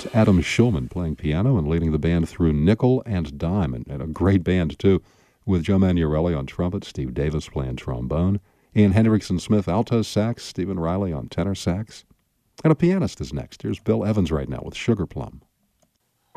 That's Adam Schulman playing piano and leading the band through nickel and dime, and a great band, too, with Joe Manarelli on trumpet, Steve Davis playing trombone, Ian Hendrickson Smith alto sax, Stephen Riley on tenor sax. And a pianist is next. Here's Bill Evans right now with Sugar Plum.